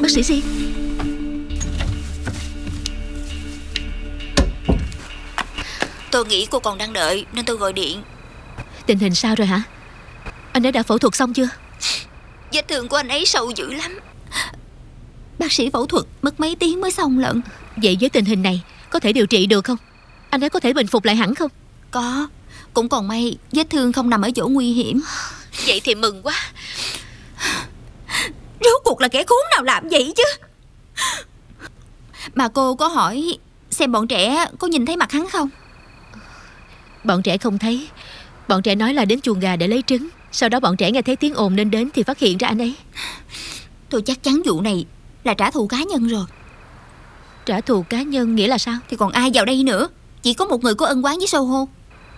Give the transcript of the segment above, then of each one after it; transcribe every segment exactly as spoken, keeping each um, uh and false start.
Bác sĩ Si. Tôi nghĩ cô còn đang đợi nên tôi gọi điện. Tình hình sao rồi hả? Anh ấy đã phẫu thuật xong chưa? Vết thương của anh ấy sâu dữ lắm. Bác sĩ phẫu thuật mất mấy tiếng mới xong lận. Vậy với tình hình này có thể điều trị được không? Anh ấy có thể bình phục lại hẳn không? Có. Cũng còn may vết thương không nằm ở chỗ nguy hiểm. Vậy thì mừng quá. Rốt cuộc là kẻ khốn nào làm vậy chứ? Mà cô có hỏi xem bọn trẻ có nhìn thấy mặt hắn không? Bọn trẻ không thấy. Bọn trẻ nói là đến chuồng gà để lấy trứng. Sau đó bọn trẻ nghe thấy tiếng ồn nên đến thì phát hiện ra anh ấy. Tôi chắc chắn vụ này là trả thù cá nhân rồi. Trả thù cá nhân nghĩa là sao? Thì còn ai vào đây nữa? Chỉ có một người có ân oán với Soho.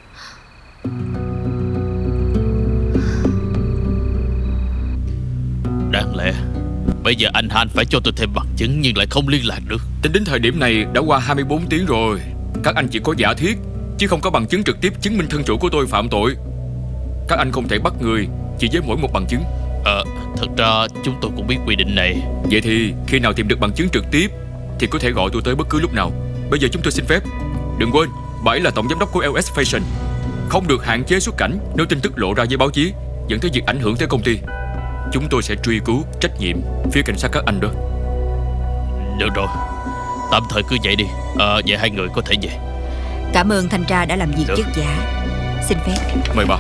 Đáng lẽ bây giờ anh Han phải cho tôi thêm bằng chứng nhưng lại không liên lạc được. Tính đến thời điểm này đã qua hai mươi bốn tiếng rồi. Các anh chỉ có giả thiết chứ không có bằng chứng trực tiếp chứng minh thân chủ của tôi phạm tội. Các anh không thể bắt người chỉ với mỗi một bằng chứng. Ờ, thật ra chúng tôi cũng biết quy định này. Vậy thì khi nào tìm được bằng chứng trực tiếp thì có thể gọi tôi tới bất cứ lúc nào. Bây giờ chúng tôi xin phép. Đừng quên, bà ấy là tổng giám đốc của lờ ét Fashion. Không được hạn chế xuất cảnh nếu tin tức lộ ra với báo chí dẫn tới việc ảnh hưởng tới công ty. Chúng tôi sẽ truy cứu trách nhiệm phía cảnh sát các anh đó. Được rồi, tạm thời cứ vậy đi. Ờ, vậy hai người có thể về. Cảm ơn thanh tra đã làm việc vất vả. Xin phép. Mời bà.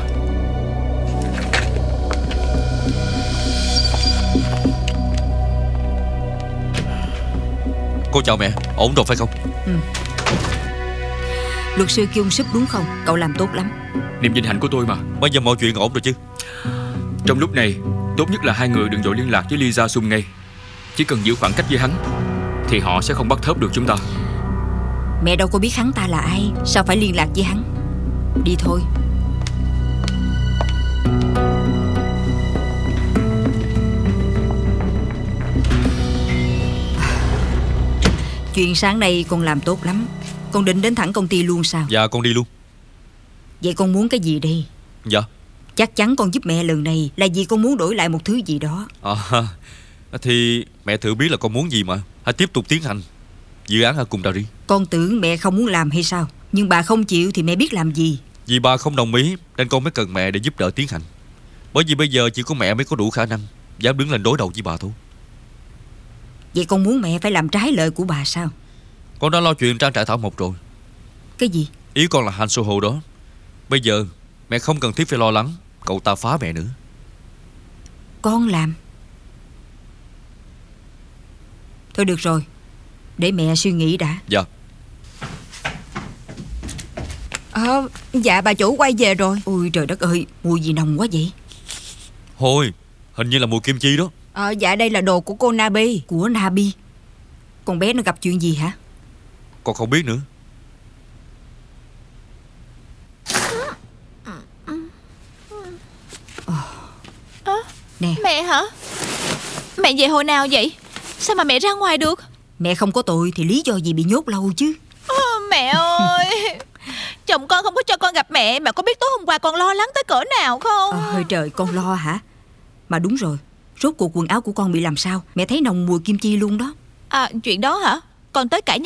Cô chào mẹ, ổn rồi phải không? Ừ. Luật sư Kyung Súp đúng không? Cậu làm tốt lắm. Niềm vinh hạnh của tôi mà. Bây giờ mọi chuyện ổn rồi chứ? Trong lúc này, tốt nhất là hai người đừng vội liên lạc với Lee Ja Sung ngay. Chỉ cần giữ khoảng cách với hắn thì họ sẽ không bắt thớp được chúng ta. Mẹ đâu có biết hắn ta là ai. Sao phải liên lạc với hắn? Đi thôi. Chuyện sáng nay con làm tốt lắm. Con định đến thẳng công ty luôn sao? Dạ con đi luôn. Vậy con muốn cái gì đây? Dạ Chắc chắn con giúp mẹ lần này là vì con muốn đổi lại một thứ gì đó. à, Thì mẹ thử biết là con muốn gì mà. Hãy tiếp tục tiến hành dự án ở cùng Đào đi. Con tưởng mẹ không muốn làm hay sao? Nhưng bà không chịu thì mẹ biết làm gì? Vì bà không đồng ý nên con mới cần mẹ để giúp đỡ tiến hành. Bởi vì bây giờ chỉ có mẹ mới có đủ khả năng dám đứng lên đối đầu với bà thôi. Vậy con muốn mẹ phải làm trái lời của bà sao? Con đã lo chuyện trang trại thảo mộc rồi. Cái gì? Ý con là Han Soho đó. Bây giờ mẹ không cần thiết phải lo lắng cậu ta phá mẹ nữa. Con làm. Thôi được rồi, để mẹ suy nghĩ đã. Dạ. Ờ, dạ bà chủ quay về rồi. Ôi trời đất ơi, mùi gì nồng quá vậy? Thôi, hình như là mùi kim chi đó. Ờ, dạ đây là đồ của cô Nabi. Của Nabi? Con bé nó gặp chuyện gì hả? Con không biết nữa. À, nè. Mẹ hả? Mẹ về hồi nào vậy? Sao mà mẹ ra ngoài được? Mẹ không có tội thì lý do gì bị nhốt lâu chứ? À, mẹ ơi, chồng con không có cho con gặp mẹ. Mẹ có biết tối hôm qua con lo lắng tới cỡ nào không? À, hơi trời, con lo hả? Mà đúng rồi, rốt cuộc quần áo của con bị làm sao? Mẹ thấy nồng mùi kim chi luôn đó. À, chuyện đó hả? Con tới cả nhà